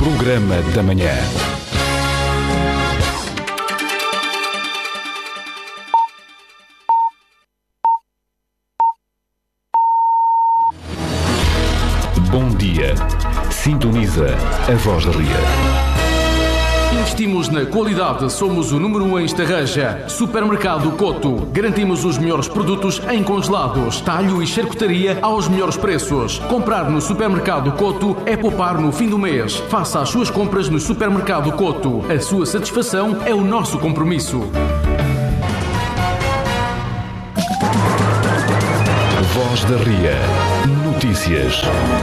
Programa da Manhã. Bom dia. Sintoniza a Voz da Ria. Investimos na qualidade, somos o número 1 em Estarreja. Supermercado Coto. Garantimos os melhores produtos em congelados, talho e charcutaria aos melhores preços. Comprar no Supermercado Coto é poupar no fim do mês. Faça as suas compras no Supermercado Coto. A sua satisfação é o nosso compromisso. Voz da Ria. Notícias.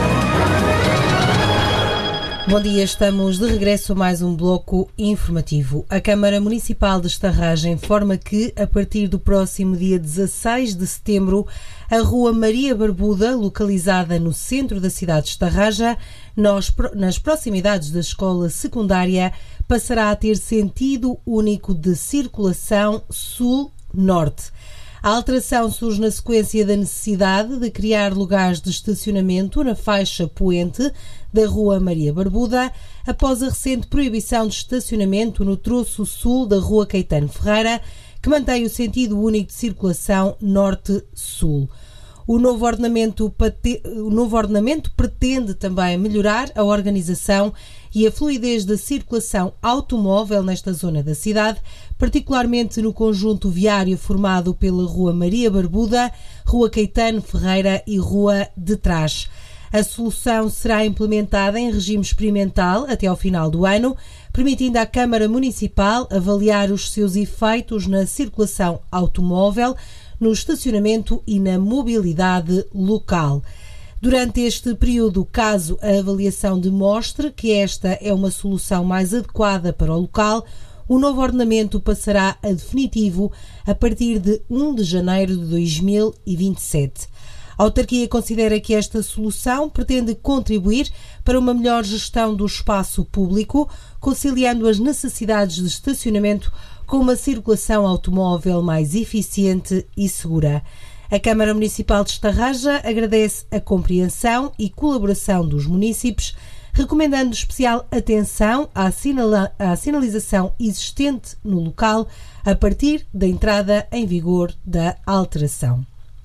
Bom dia, estamos de regresso a mais um bloco informativo. A Câmara Municipal de Estarreja informa que, a partir do próximo dia 16 de setembro, a Rua Maria Barbuda, localizada no centro da cidade de Estarreja, nas proximidades da escola secundária, passará a ter sentido único de circulação sul-norte. A alteração surge na sequência da necessidade de criar lugares de estacionamento na faixa poente da Rua Maria Barbuda, após a recente proibição de estacionamento no troço sul da Rua Caetano Ferreira, que mantém o sentido único de circulação norte-sul. O novo ordenamento pretende também melhorar a organização e a fluidez da circulação automóvel nesta zona da cidade, particularmente no conjunto viário formado pela Rua Maria Barbuda, Rua Caetano Ferreira e Rua de Trás. A solução será implementada em regime experimental até ao final do ano, permitindo à Câmara Municipal avaliar os seus efeitos na circulação automóvel, no estacionamento e na mobilidade local. Durante este período, caso a avaliação demonstre que esta é uma solução mais adequada para o local, o novo ordenamento passará a definitivo a partir de 1 de janeiro de 2027. A autarquia considera que esta solução pretende contribuir para uma melhor gestão do espaço público, conciliando as necessidades de estacionamento com uma circulação automóvel mais eficiente e segura. A Câmara Municipal de Estarreja agradece a compreensão e colaboração dos munícipes, recomendando especial atenção à sinalização existente no local a partir da entrada em vigor da alteração.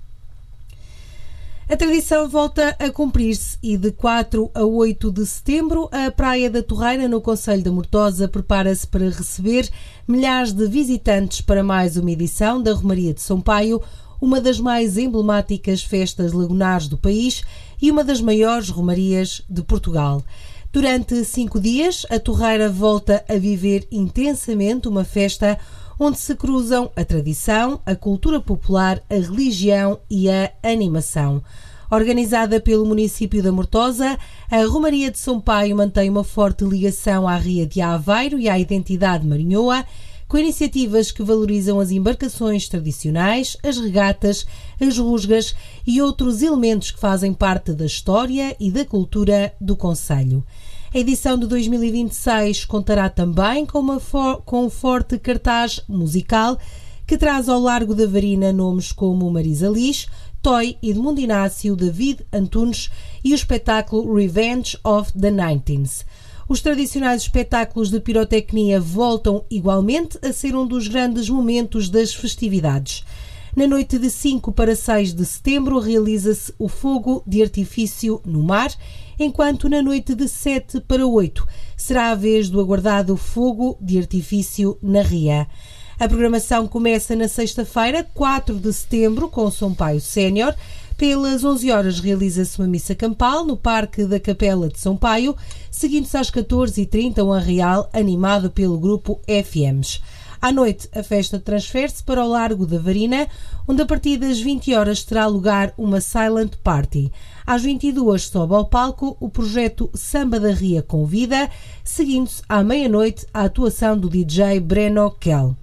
A tradição volta a cumprir-se e de 4 a 8 de setembro a Praia da Torreira, no concelho da Mortosa, prepara-se para receber milhares de visitantes para mais uma edição da Romaria de São Paio, uma das mais emblemáticas festas lagunares do país e uma das maiores romarias de Portugal. Durante 5 dias, a Torreira volta a viver intensamente uma festa onde se cruzam a tradição, a cultura popular, a religião e a animação. Organizada pelo município da Mortosa, a Romaria de São Paio mantém uma forte ligação à Ria de Aveiro e à identidade marinhoa, com iniciativas que valorizam as embarcações tradicionais, as regatas, as rusgas e outros elementos que fazem parte da história e da cultura do concelho. A edição de 2026 contará também com um forte cartaz musical que traz ao largo da Varina nomes como Marisa Liz, Toy, Edmundo Inácio, David Antunes e o espetáculo Revenge of the 19th. Os tradicionais espetáculos de pirotecnia voltam igualmente a ser um dos grandes momentos das festividades. Na noite de 5 para 6 de setembro realiza-se o fogo de artifício no mar, enquanto na noite de 7 para 8 será a vez do aguardado fogo de artifício na Ria. A programação começa na sexta-feira, 4 de setembro, com o São Paio Sénior. Pelas 11 horas realiza-se uma missa campal no Parque da Capela de São Paio, seguindo-se às 14h30 um arraial animado pelo grupo FMs. À noite, a festa transfere-se para o Largo da Varina, onde a partir das 20 horas terá lugar uma silent party. Às 22 sobe ao palco o projeto Samba da Ria Convida, seguindo-se à meia-noite a atuação do DJ Breno Kell.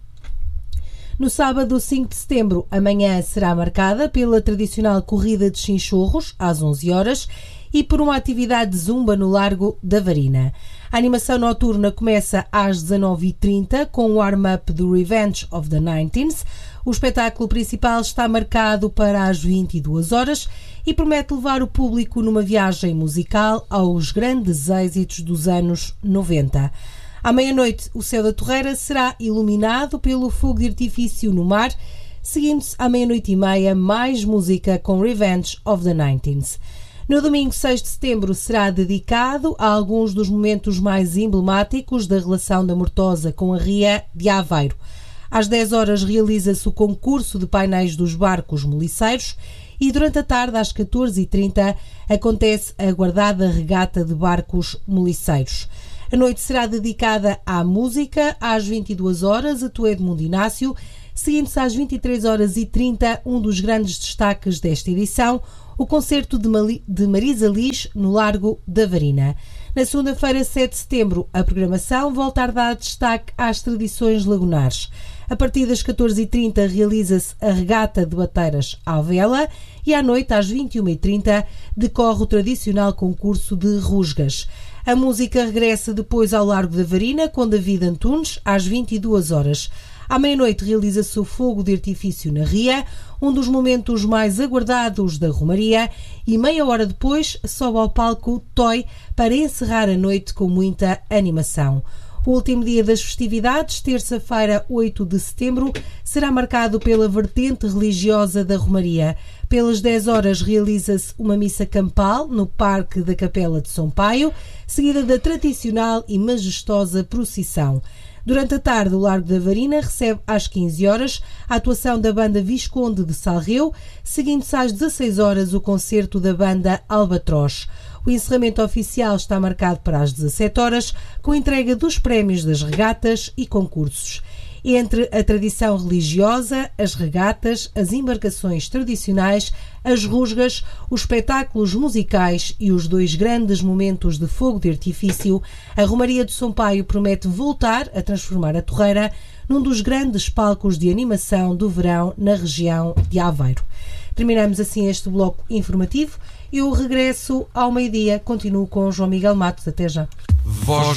No sábado, 5 de setembro, a manhã será marcada pela tradicional corrida de chinchorros, às 11 horas, e por uma atividade de zumba no Largo da Varina. A animação noturna começa às 19h30 com o warm-up do Revenge of the 19th. O espetáculo principal está marcado para as 22 horas e promete levar o público numa viagem musical aos grandes êxitos dos anos 90. À meia-noite, o céu da Torreira será iluminado pelo fogo de artifício no mar, seguindo-se à meia-noite e meia mais música com Revenge of the 19th. No domingo 6 de setembro será dedicado a alguns dos momentos mais emblemáticos da relação da Mortosa com a Ria de Aveiro. Às 10 horas realiza-se o concurso de painéis dos barcos moliceiros e durante a tarde, às 14h30, acontece a aguardada regata de barcos moliceiros. A noite será dedicada à música. Às 22 horas, a Edmundo Inácio, seguindo-se às 23h30, um dos grandes destaques desta edição, o concerto de Marisa Liz no Largo da Varina. Na segunda-feira, 7 de setembro, a programação volta a dar destaque às tradições lagunares. A partir das 14h30 realiza-se a regata de bateiras à vela e à noite, às 21h30, decorre o tradicional concurso de rusgas. A música regressa depois ao Largo da Varina com David Antunes, às 22 horas. À meia-noite realiza-se o fogo de artifício na Ria, um dos momentos mais aguardados da Romaria, e meia hora depois sobe ao palco Toy para encerrar a noite com muita animação. O último dia das festividades, terça-feira, 8 de setembro, será marcado pela vertente religiosa da Romaria. Pelas 10 horas realiza-se uma missa campal no Parque da Capela de São Paio, seguida da tradicional e majestosa procissão. Durante a tarde, o Largo da Varina recebe às 15 horas a atuação da banda Visconde de Salreu, seguindo-se às 16 horas o concerto da banda Albatroz. O encerramento oficial está marcado para as 17 horas, com a entrega dos prémios das regatas e concursos. Entre a tradição religiosa, as regatas, as embarcações tradicionais, as rusgas, os espetáculos musicais e os dois grandes momentos de fogo de artifício, a Romaria de São Paio promete voltar a transformar a Torreira num dos grandes palcos de animação do verão na região de Aveiro. Terminamos assim este bloco informativo. Eu regresso ao meio-dia. Continuo com o João Miguel Matos. Até já.